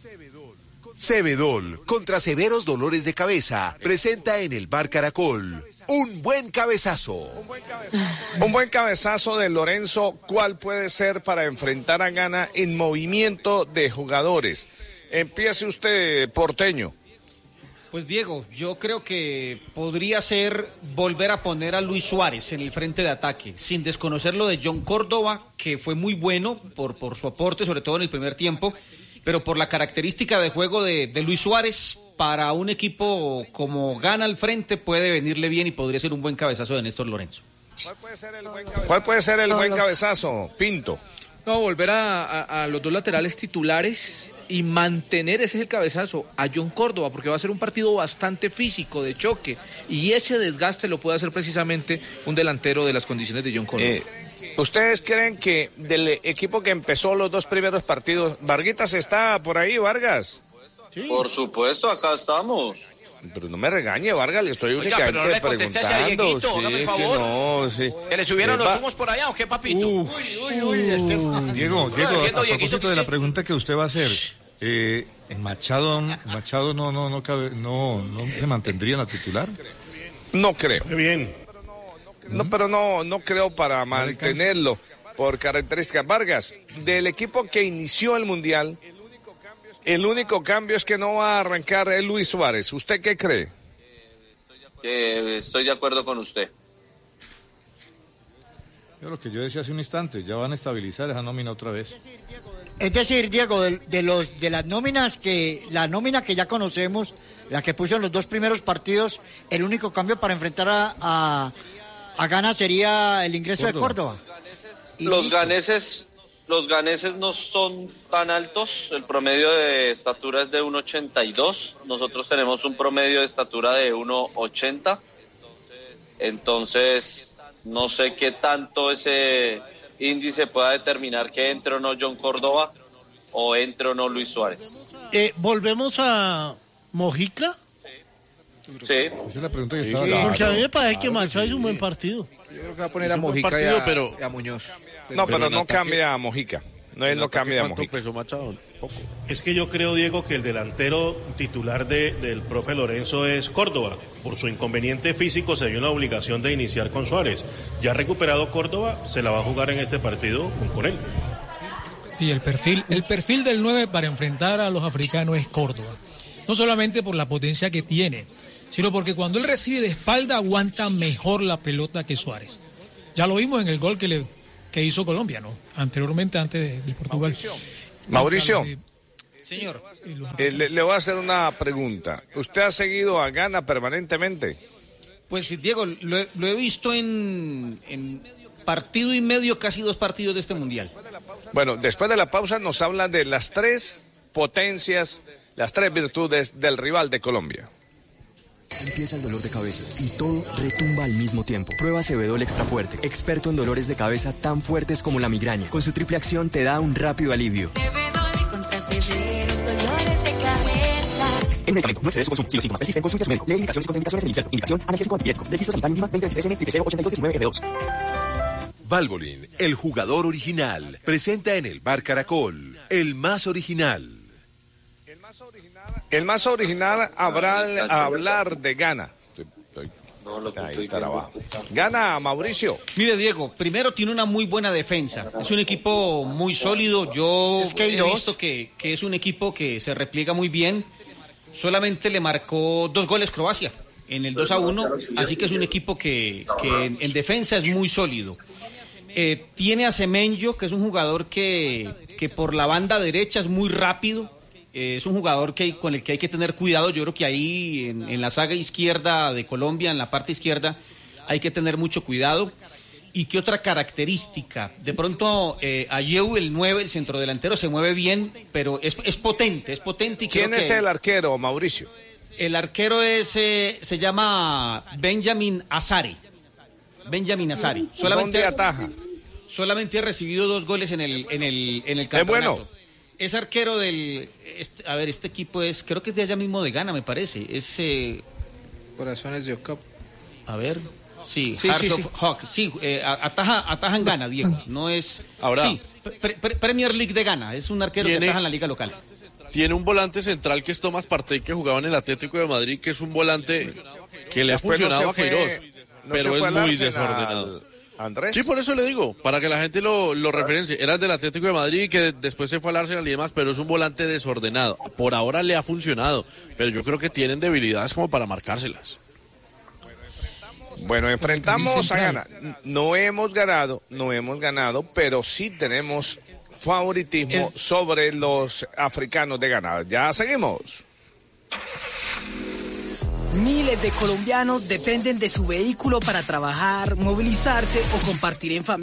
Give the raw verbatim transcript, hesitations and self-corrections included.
Cebedol, contra severos dolores de cabeza, presenta en el Bar Caracol un buen cabezazo. Un buen cabezazo, un buen cabezazo de Lorenzo. ¿Cuál puede ser para enfrentar a Ghana en movimiento de jugadores? Empiece usted, porteño. Pues Diego, yo creo que podría ser volver a poner a Luis Suárez en el frente de ataque, sin desconocer lo de John Córdoba, que fue muy bueno por, por su aporte, sobre todo en el primer tiempo, pero por la característica de juego de, de Luis Suárez, para un equipo como Ghana al frente puede venirle bien y podría ser un buen cabezazo de Néstor Lorenzo. ¿Cuál puede ser el buen cabezazo? ¿Cuál puede ser el buen cabezazo, Pinto? No, volver a, a, a los dos laterales titulares y mantener, ese es el cabezazo, a John Córdoba, porque va a ser un partido bastante físico, de choque, y ese desgaste lo puede hacer precisamente un delantero de las condiciones de John Córdoba. Eh, ¿Ustedes creen que del equipo que empezó los dos primeros partidos, Varguitas está por ahí, Vargas? Sí. Por supuesto, acá estamos. Pero no me regañe, Vargas, le estoy Oiga, únicamente pero no le conteste preguntando. a Dieguito, sí, hágame el favor. No, sí. ¿Que le subieron eh, los va... humos por allá o qué, papito? Uh, uy, uy, uy, este... Diego, Diego, a Dieguito, propósito de la usted... pregunta que usted va a hacer, eh, en Machado, Machado no, no, no, cabe, no, no se mantendría en la titular. No creo. Muy bien. No, pero no, no creo para mantenerlo por características. Vargas, del equipo que inició el Mundial, el único cambio es que no va a arrancar el Luis Suárez. ¿Usted qué cree? Eh, estoy de acuerdo con usted. Yo lo que yo decía hace un instante, ya van a estabilizar esa nómina otra vez. Es decir, Diego, de, de los de las nóminas que la nómina que ya conocemos, la que puso en los dos primeros partidos, el único cambio para enfrentar a, a, a Ghana sería el ingreso Córdoba. de Córdoba. Y los listo. ganeses, los ganeses no son tan altos, el promedio de estatura es de uno ochenta y dos, nosotros tenemos un promedio de estatura de uno ochenta, entonces no sé qué tanto ese índice pueda determinar que entre o no John Córdoba o entre o no Luis Suárez. Eh, ¿Volvemos a Mojica? Sí. Esa es la pregunta que estaba Sí, dando. porque a mí me parece que Machado es un buen partido. Yo creo que va a poner a Es un buen Mojica partido, y a, pero- y a Muñoz. No, pero, Pero en no ataque- cambia a Mojica. No, él no cambia a ¿Cuánto Mojica. pesó Machado? Poco. Es que yo creo, Diego, que el delantero titular de, del profe Lorenzo es Córdoba. Por su inconveniente físico se vio en la obligación de iniciar con Suárez. Ya recuperado Córdoba, se la va a jugar en este partido con, con él. Y el perfil, el perfil del nueve para enfrentar a los africanos es Córdoba. No solamente por la potencia que tiene, sino porque cuando él recibe de espalda aguanta mejor la pelota que Suárez. Ya lo vimos en el gol que le que hizo Colombia, ¿no? Anteriormente, antes de, de Portugal. Mauricio. De, Señor. Eh, le, le voy a hacer una pregunta. ¿Usted ha seguido a Ghana permanentemente? Pues Diego, lo, he- lo he visto en, en partido y medio, casi dos partidos de este Mundial. Bueno, después de la pausa nos habla de las tres potencias, las tres virtudes del rival de Colombia. Empieza el dolor de cabeza y todo retumba al mismo tiempo. Prueba Cebedol Extra Fuerte, experto en dolores de cabeza tan fuertes como la migraña. Con su triple acción te da un rápido alivio. Cebedol contra severos dolores de cabeza. El medicamento no excede su consumo. Si los síntomas persisten, consulte a su médico. Lee indicaciones y contraindicaciones en el inserto. Indicación, analgésico antipirético. Registro sanitario INVIMA veinte veintitrés N cero ochenta y dos diecinueve F dos. Valvoline, el jugador original, presenta en el Bar Caracol, el más original. El más original habrá a hablar de Ghana. No, lo que Ahí estoy está viendo abajo. está- Gana Mauricio. Mire, Diego, primero tiene una muy buena defensa. Es un equipo muy sólido. Yo Es que hay he dos. visto que, que es un equipo que se repliega muy bien. Solamente le marcó dos goles Croacia en el dos a uno. Así que es un equipo que, que en, en defensa es muy sólido. Eh, tiene a Semenyo, que es un jugador que, que por la banda derecha es muy rápido. Eh, es un jugador que, con el que hay que tener cuidado. Yo creo que ahí en, en la saga izquierda de Colombia, en la parte izquierda, hay que tener mucho cuidado. ¿Y qué otra característica? De pronto, eh, Ayew, el nueve, el centrodelantero, se mueve bien, pero es, es potente, es potente. Y ¿Quién creo es que el arquero, Mauricio? El arquero es, eh, se llama Benjamin Azari. Benjamin Azari. Solamente ¿Dónde ataja? Solamente ha recibido dos goles en el, en el, en el ¿Es campeonato. bueno? Es arquero del... Este, a ver, este equipo es... Creo que es de allá mismo de Ghana, me parece. Es... Eh, Corazones de Ocap. a ver... Sí, Sí, Hearts sí, of sí. Hawk. Sí, eh, ataja, ataja en Ghana, Diego. No es... Ahora- Sí, pre- pre- Premier League de Ghana. Es un arquero que ¿Quién ataja es? en la liga local. tiene un volante central que es Tomás Partey, que jugaba en el Atlético de Madrid, que es un volante que le ha Después no funcionado a se fue- Queiroz, no pero se fue es al muy Arsenal, desordenado. Andrés. Sí, por eso le digo, para que la gente lo, lo referencie. Era del Atlético de Madrid, que después se fue al Arsenal y demás, pero es un volante desordenado. Por ahora le ha funcionado, pero yo creo que tienen debilidades como para marcárselas. Bueno, enfrentamos a ganar. No hemos ganado, no hemos ganado, pero sí tenemos favoritismo Es- sobre los africanos de ganar. Ya seguimos. Miles de colombianos dependen de su vehículo para trabajar, movilizarse o compartir en familia.